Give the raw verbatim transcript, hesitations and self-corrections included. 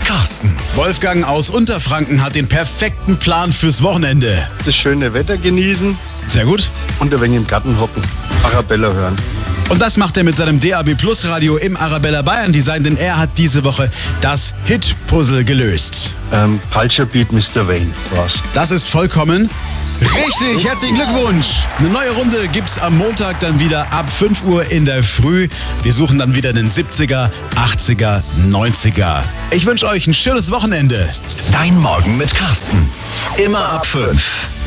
Carsten. Wolfgang aus Unterfranken hat den perfekten Plan fürs Wochenende. Das schöne Wetter genießen Sehr gut. und ein wenig im Garten hocken. Arabella hören. Und das macht er mit seinem D A B Plus Radio im Arabella Bayern Design, denn er hat diese Woche das Hit-Puzzle gelöst. Ähm, falscher Beat, Mister Wayne war's. Das ist vollkommen richtig. Herzlichen Glückwunsch. Eine neue Runde gibt's am Montag dann wieder ab fünf Uhr in der Früh. Wir suchen dann wieder den siebziger, achtziger, neunziger. Ich wünsche euch ein schönes Wochenende. Dein Morgen mit Carsten. Immer ab fünf.